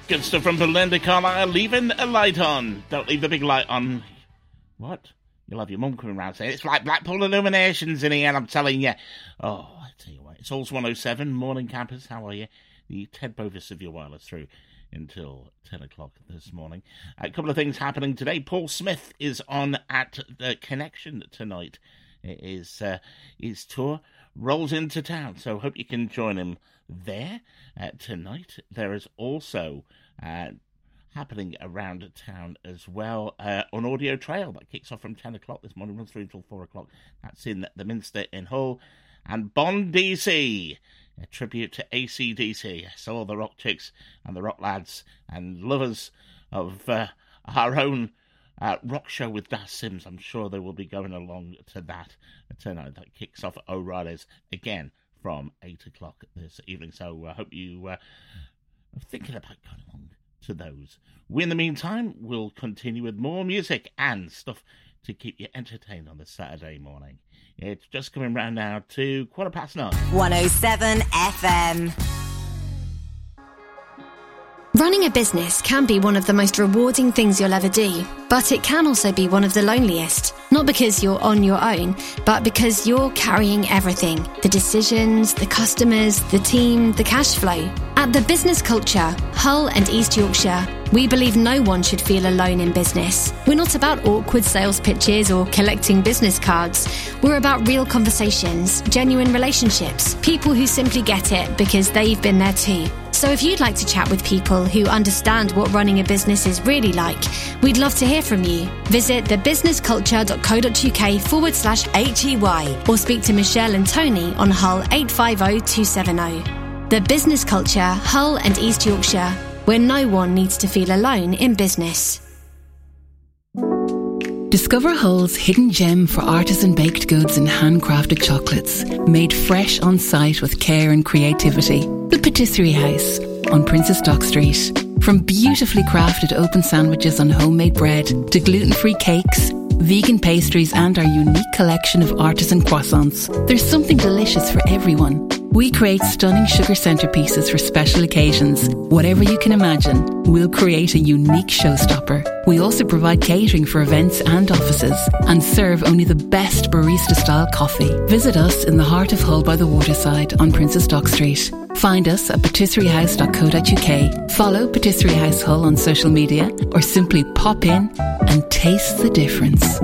Good stuff from Belinda Carlisle, Leaving a Light On. Don't leave the big light on. What? You'll have your mum coming round saying, it's like Blackpool Illuminations in here, and I'm telling you. Oh, I tell you what, it's Halls 107, Morning Campers, how are you? The Ted Bovis of your wireless through until 10 o'clock this morning. A couple of things happening today. Paul Smith is on at The Connection tonight. It is his tour rolls into town, so hope you can join him there tonight. There is also happening around town as well on Audio Trail that kicks off from 10 o'clock this morning, runs through until 4 o'clock. That's in the Minster in Hull. And Bond DC, a tribute to AC/DC. So all the rock chicks and the rock lads and lovers of our own rock show with Das Sims, I'm sure they will be going along to that tonight. That kicks off at O'Reilly's again from 8 o'clock this evening. So I hope you are thinking about going along to those. We, in the meantime, will continue with more music and stuff to keep you entertained on this Saturday morning. It's just coming round now to 9:15. 107 FM. Running a business can be one of the most rewarding things you'll ever do, but it can also be one of the loneliest. Not because you're on your own, but because you're carrying everything. The decisions, the customers, the team, the cash flow. At The Business Culture, Hull and East Yorkshire, we believe no one should feel alone in business. We're not about awkward sales pitches or collecting business cards. We're about real conversations, genuine relationships, people who simply get it because they've been there too. So if you'd like to chat with people who understand what running a business is really like, we'd love to hear from you. Visit thebusinessculture.co.uk/HEY or speak to Michelle and Tony on Hull 850 270. The Business Culture, Hull and East Yorkshire, where no one needs to feel alone in business. Discover Hull's hidden gem for artisan baked goods and handcrafted chocolates, made fresh on site with care and creativity. The Patisserie House on Princess Dock Street. From beautifully crafted open sandwiches on homemade bread to gluten-free cakes, vegan pastries and our unique collection of artisan croissants, there's something delicious for everyone. We create stunning sugar centerpieces for special occasions. Whatever you can imagine, we'll create a unique showstopper. We also provide catering for events and offices and serve only the best barista-style coffee. Visit us in the heart of Hull by the waterside on Princess Dock Street. Find us at patisseriehouse.co.uk. Follow Patisserie House Hull on social media or simply pop in and taste the difference.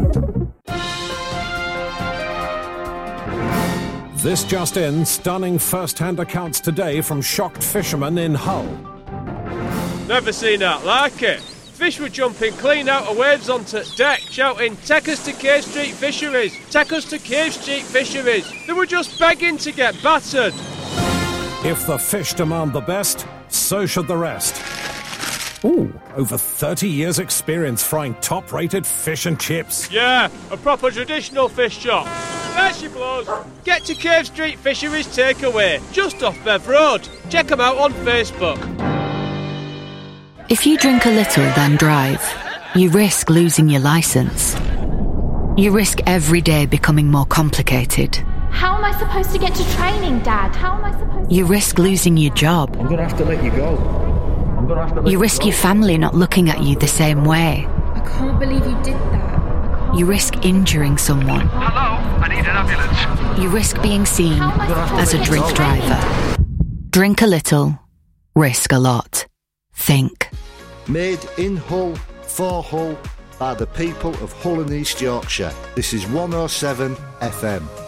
This just in, stunning first-hand accounts today from shocked fishermen in Hull. Never seen that like it. Fish were jumping clean out of waves onto deck, shouting, "Take us to Cave Street Fisheries! Take us to Cave Street Fisheries!" They were just begging to get battered. If the fish demand the best, so should the rest. Ooh, over 30 years experience frying top-rated fish and chips. Yeah, a proper traditional fish shop. There she blows. Get to Cave Street Fisheries Takeaway, just off Bev Road. Check them out on Facebook. If you drink a little then drive, you risk losing your licence. You risk every day becoming more complicated. How am I supposed to get to training, Dad? How am I supposed to... You risk losing your job. I'm going to have to let you go. You risk your family not looking at you the same way. I can't believe you did that. You risk injuring someone. Hello, I need an ambulance. You risk being seen as a drink driver. Drink a little, risk a lot. Think. Made in Hull, for Hull, by the people of Hull and East Yorkshire. This is 107 FM.